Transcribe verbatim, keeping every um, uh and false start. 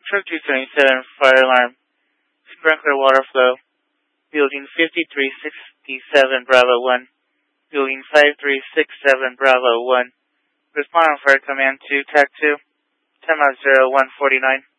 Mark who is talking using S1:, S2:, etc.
S1: Truck two twenty-seven, fire alarm, sprinkler water flow, building fifty-three sixty-seven, Bravo one, building five three six seven, Bravo one, respond on fire command to T A C two, time out zero one forty-nine.